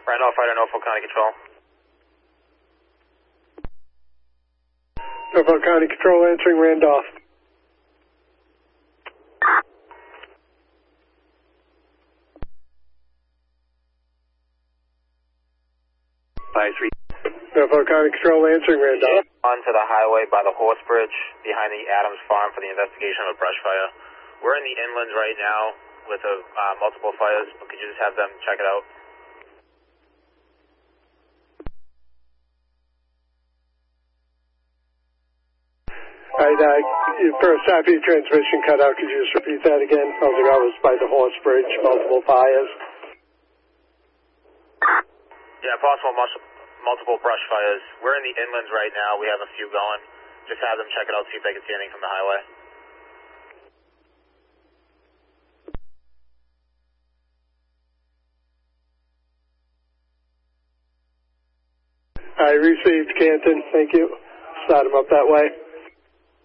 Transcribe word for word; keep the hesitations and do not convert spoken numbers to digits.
Randolph Fighter, Norfolk County Control. Norfolk County Control answering Randolph. five three. Norfolk County Control answering Randolph. Onto the highway by the horse bridge behind the Adams Farm for the investigation of a brush fire. We're in the inlands right now with a, uh, multiple fires, but could you just have them check it out? Alright, uh, your first half of your transmission cut out. Could you just repeat that again? I was I was by the horse bridge, multiple fires. Yeah, possible mus- multiple brush fires. We're in the inlands right now. We have a few going. Just have them check it out, see if they can see anything from the highway. I received Canton. Thank you. Start them up that way.